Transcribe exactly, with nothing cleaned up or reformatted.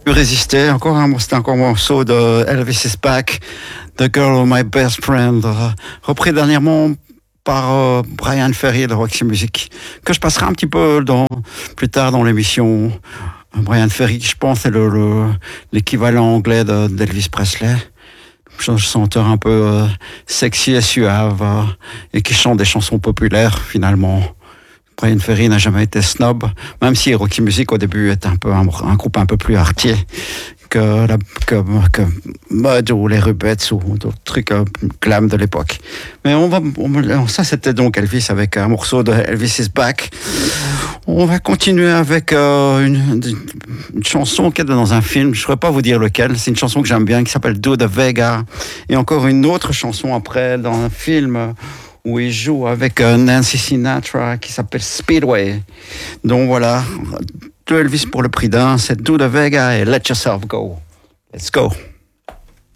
pu résister. Encore un, c'était encore un morceau de Elvis is Back, The Girl of My Best Friend, euh, repris dernièrement par euh, Brian Ferry de Roxy Music, que je passerai un petit peu dans, plus tard dans l'émission. Brian Ferry, je pense, c'est le, le, l'équivalent anglais de, d'Elvis Presley. Un chanteur un peu euh, sexy et suave, euh, et qui chante des chansons populaires, finalement. Brian Ferry n'a jamais été snob, même si Roxy Music au début était un peu un, un groupe un peu plus artier que, la, que, que Mud ou les Rubettes ou d'autres trucs euh, glam de l'époque. Mais on va, on, ça c'était donc Elvis avec un morceau de Elvis is Back. On va continuer avec euh, une, une chanson qui est dans un film, je ne saurais pas vous dire lequel, c'est une chanson que j'aime bien qui s'appelle Do the Vega, et encore une autre chanson après dans un film où il joue avec euh, Nancy Sinatra qui s'appelle Speedway. Donc voilà, deux Elvis pour le prix d'un, c'est Do the Vega et Let Yourself Go. Let's go.